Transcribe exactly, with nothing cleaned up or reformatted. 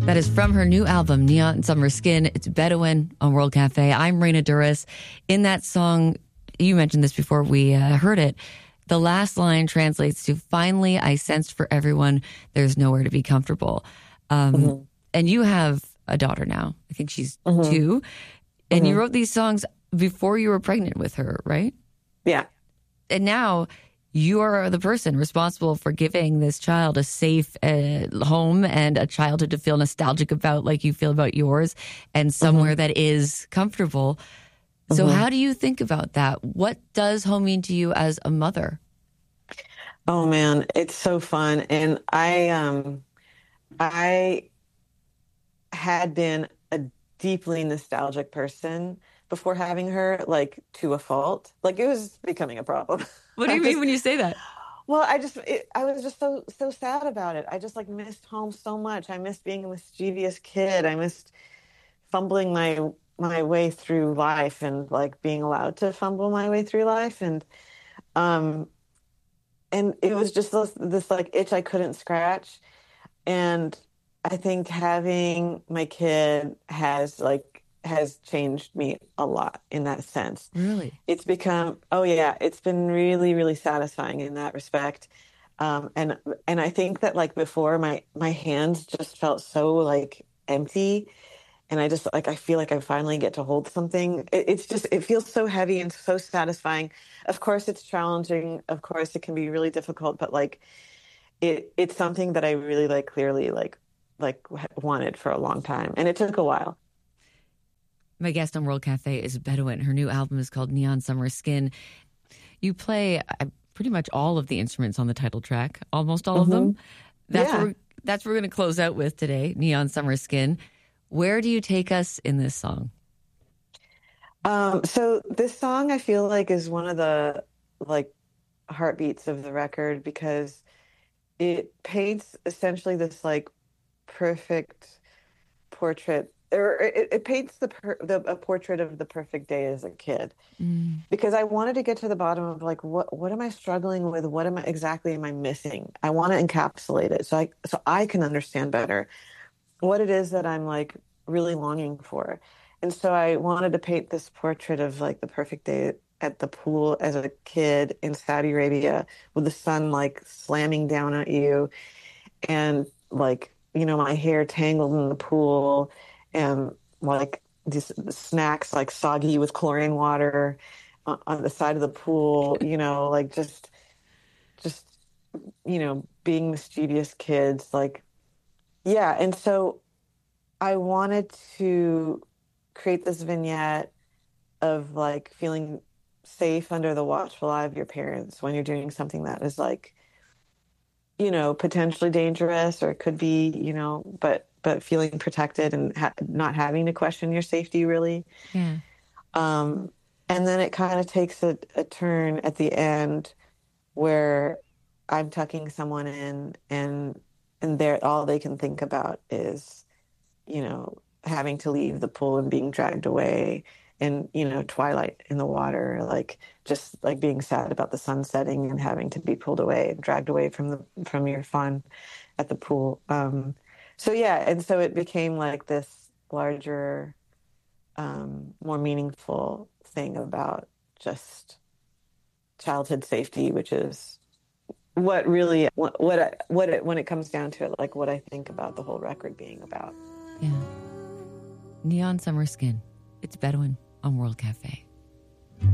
That is from her new album, Neon Summer Skin. It's Bedouin on World Cafe. I'm Raina Douris. In that song, you mentioned this before we uh, heard it, the last line translates to, finally, I sensed for everyone there's nowhere to be comfortable. Um, mm-hmm. And you have a daughter now. I think she's mm-hmm. two. And mm-hmm. you wrote these songs before you were pregnant with her, right? Yeah. And now you are the person responsible for giving this child a safe uh, home and a childhood to feel nostalgic about, like you feel about yours, and somewhere mm-hmm. that is comfortable. So mm-hmm. how do you think about that? What does home mean to you as a mother? Oh man, it's so fun. And I, um, I had been a deeply nostalgic person before having her, like to a fault. Like it was becoming a problem. What do you mean just, when you say that? Well, I just, it, I was just so, so sad about it. I just like missed home so much. I missed being a mischievous kid. I missed fumbling my, my way through life and like being allowed to fumble my way through life. And, um, and it was just this, this like itch I couldn't scratch. And I think having my kid has like, has changed me a lot in that sense. Really? It's become, oh yeah, it's been really, really satisfying in that respect. Um, and, and I think that like before my, my hands just felt so like empty, and I just like, I feel like I finally get to hold something. It, it's just, it feels so heavy and so satisfying. Of course it's challenging. Of course it can be really difficult, but like it, it's something that I really like clearly like, like wanted for a long time. And it took a while. My guest on World Cafe is Bedouin. Her new album is called Neon Summer Skin. You play uh, pretty much all of the instruments on the title track, almost all mm-hmm. of them. That's yeah. what we're, that's what we're going to close out with today, Neon Summer Skin. Where do you take us in this song? Um, so this song, I feel like, is one of the like heartbeats of the record because it paints essentially this like perfect portrait. Or it, it paints the, per, the a portrait of the perfect day as a kid, mm. because I wanted to get to the bottom of like what what am I struggling with? What am I exactly am I missing? I want to encapsulate it so I so I can understand better what it is that I'm like really longing for. And so I wanted to paint this portrait of like the perfect day at the pool as a kid in Saudi Arabia with the sun like slamming down at you, and like you know my hair tangled in the pool. And like these snacks, like soggy with chlorine water on, on the side of the pool, you know, like just, just, you know, being mischievous kids, like, yeah. And so I wanted to create this vignette of like feeling safe under the watchful eye of your parents when you're doing something that is like, you know, potentially dangerous, or it could be, you know, but but feeling protected and ha- not having to question your safety, really. Yeah. Um, and then it kind of takes a, a turn at the end where I'm tucking someone in, and and they're all they can think about is, you know, having to leave the pool and being dragged away, and you know, twilight in the water, like just like being sad about the sun setting and having to be pulled away and dragged away from the from your fun at the pool. Um, So yeah, and so it became like this larger, um, more meaningful thing about just childhood safety, which is what really, what, what, I, what it, when it comes down to it, like what I think about the whole record being about. Yeah. Neon Summer Skin. It's Bedouin on World Cafe.